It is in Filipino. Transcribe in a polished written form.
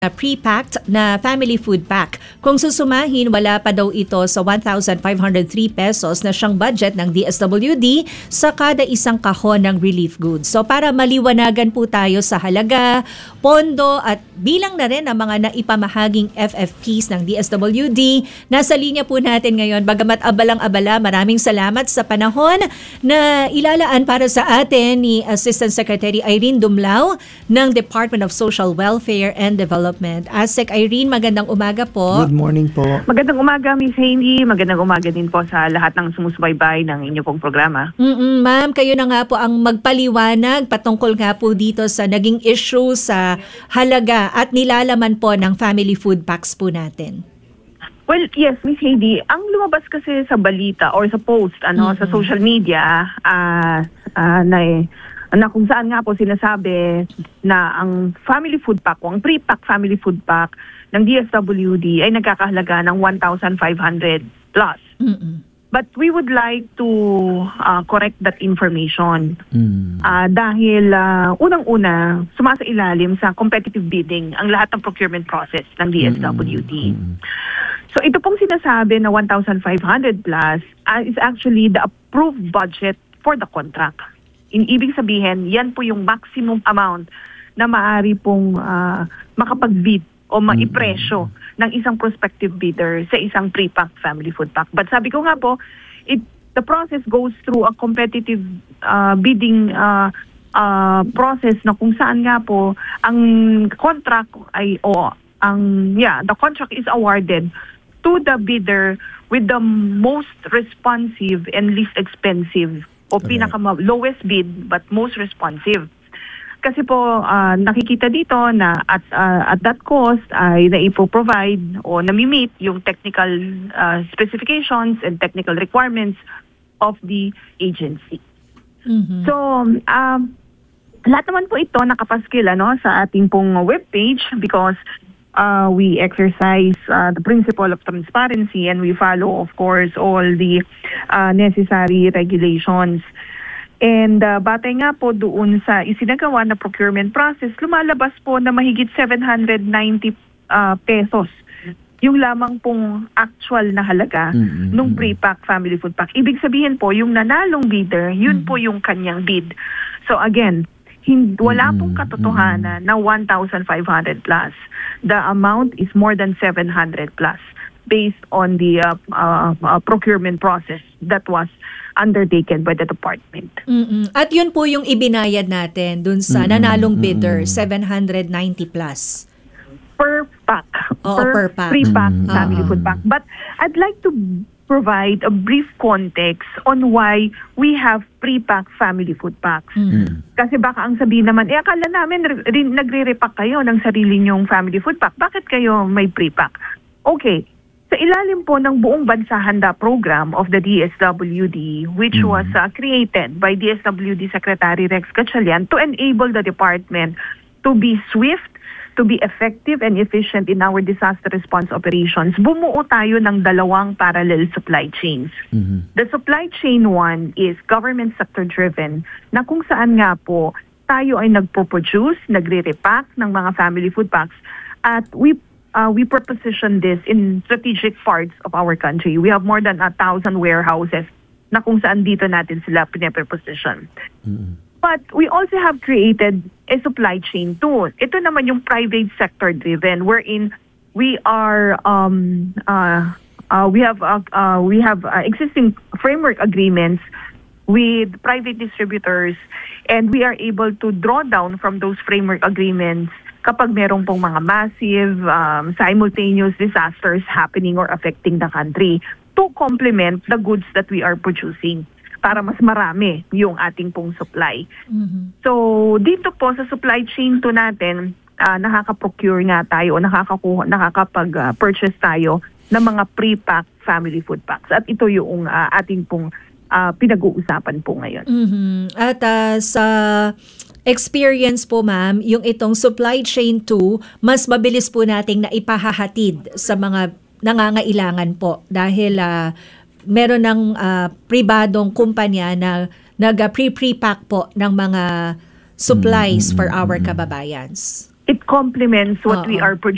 pre-packed na family food pack. Kung susumahin, wala pa daw ito sa 1,503 pesos na siyang budget ng DSWD sa kada isang kahon ng relief goods. So para maliwanagan po tayo sa halaga, pondo at bilang na rin ang mga naipamahaging FFPs ng DSWD, nasa linya po natin ngayon. Bagamat abalang-abala, maraming salamat sa panahon na ilalaan para sa atin ni Assistant Secretary Irene Dumlao ng Department of Social Welfare and Development. ASEC Irene, magandang umaga po. Good morning po. Magandang umaga, Miss Hailey. Magandang umaga din po sa lahat ng sumusubaybay ng inyo pong programa. Ma'am, kayo na nga po ang magpaliwanag patungkol nga po dito sa naging issue sa halaga at nilalaman po ng family food packs po natin. Well, yes, Miss Hailey, ang lumabas kasi sa balita or sa post sa social media na kung saan nga po sinasabi na ang family food pack o ang pre-pack family food pack ng DSWD ay nagkakahalaga ng 1,500 plus. But we would like to correct that information. Dahil unang-una, sumasailalim sa competitive bidding ang lahat ng procurement process ng DSWD. So ito pong sinasabi na 1,500 plus is actually the approved budget for the contract. Ibig sabihin, yan po yung maximum amount na maaari pong makapag-bid o maipresyo ng isang prospective bidder sa isang pre-pack family food pack. But sabi ko nga po, the process goes through a competitive bidding process na kung saan nga po ang contract the contract is awarded to the bidder with the most responsive and least expensive o pinaka-lowest bid but most responsive. Kasi po nakikita dito na at that cost ay naipo-provide o nami-meet yung technical specifications and technical requirements of the agency. So, lahat naman po ito nakapaskil sa ating pong webpage because we exercise the principle of transparency and we follow, of course, all the necessary regulations. And batay nga po doon sa isinagawa na procurement process, lumalabas po na mahigit 790 pesos yung lamang pong actual na halaga nung pre-pack family food pack. Ibig sabihin po, yung nanalong bidder, yun po yung kanyang bid. So again, wala pong katotohanan na 1,500 plus. The amount is more than 700 plus based on the procurement process that was undertaken by the department. At yun po yung ibinayad natin dun sa nanalong bidder, 790 plus. Per pack. Per pack. Pre-pack family food pack. But I'd like to provide a brief context on why we have pre-pack family food packs. Kasi baka ang sabihin naman, akala namin nagre-repack kayo ng sarili nyong family food pack. Bakit kayo may pre-pack? Okay. Sa ilalim po ng buong bansa handa program of the DSWD, which was created by DSWD Secretary Rex Gatchalian to enable the department to be swift, to be effective and efficient in our disaster response operations, bumuo tayo ng dalawang parallel supply chains. The supply chain one is government sector driven, na kung saan nga po tayo ay nagpo-produce, nagre-repack ng mga family food packs, at we preposition this in strategic parts of our country. We have more than 1,000 warehouses na kung saan dito natin sila pinapreposition. But we also have created a supply chain too. Ito naman yung private sector driven, wherein we are we have existing framework agreements with private distributors, and we are able to draw down from those framework agreements kapag merong pong mga massive simultaneous disasters happening or affecting the country to complement the goods that we are producing para mas marami yung ating pong supply. So dito po sa supply chain to natin, nakaka-procure nga tayo o nakakapag-purchase tayo ng mga pre-pack family food packs. At ito yung ating pong pinag-uusapan po ngayon. At sa experience po, ma'am, yung itong supply chain 2, mas mabilis po nating naipahahatid sa mga nangangailangan po dahil meron ng pribadong kumpanya na nag-pre-pack po ng mga supplies for our kababayans. It complements what we are producing.